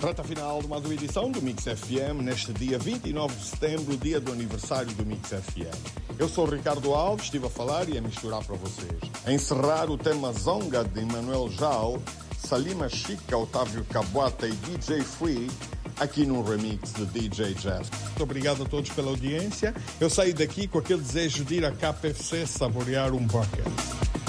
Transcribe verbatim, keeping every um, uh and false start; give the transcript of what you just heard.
Reta final de mais uma edição do Mix F M, neste dia vinte e nove de setembro, dia do aniversário do Mix F M. Eu sou o Ricardo Alves, estive a falar e a misturar para vocês. A encerrar o tema Zonga de Emmanuel Jal, Salima Chica, Otávio Cabuata e D J Free, aqui num remix de D J Jeff. Muito obrigado a todos pela audiência. Eu saio daqui com aquele desejo de ir à K F C saborear um bucket.